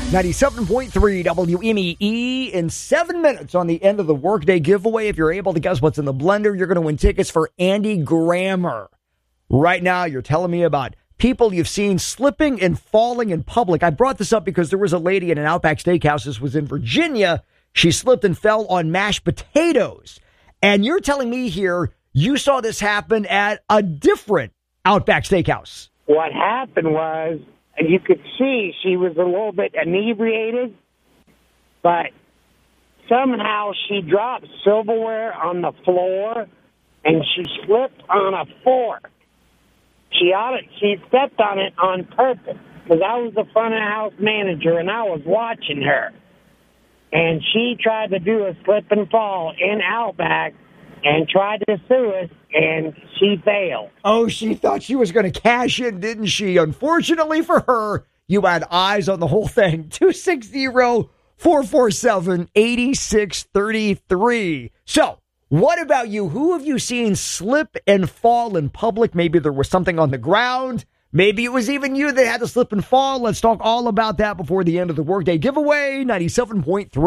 97.3 WMEE in 7 minutes on the end of the workday giveaway. If you're able to guess what's in the blender, you're going to win tickets for Andy Grammer. Right now, you're telling me about people you've seen slipping and falling in public. I brought this up because there was a lady at an Outback Steakhouse. This was in Virginia. She slipped and fell on mashed potatoes. And you're telling me here you saw this happen at a different Outback Steakhouse. What happened was, you could see she was a little bit inebriated, but somehow she dropped silverware on the floor and she slipped on a fork. She stepped on it on purpose because I was the front of house manager and I was watching her. And she tried to do a slip and fall in Outback and tried to sue us, and she failed. Oh, she thought she was going to cash in, didn't she? Unfortunately for her, you had eyes on the whole thing. 260-447-8633. So, what about you? Who have you seen slip and fall in public? Maybe there was something on the ground. Maybe it was even you that had to slip and fall. Let's talk all about that before the end of the workday giveaway. 97.3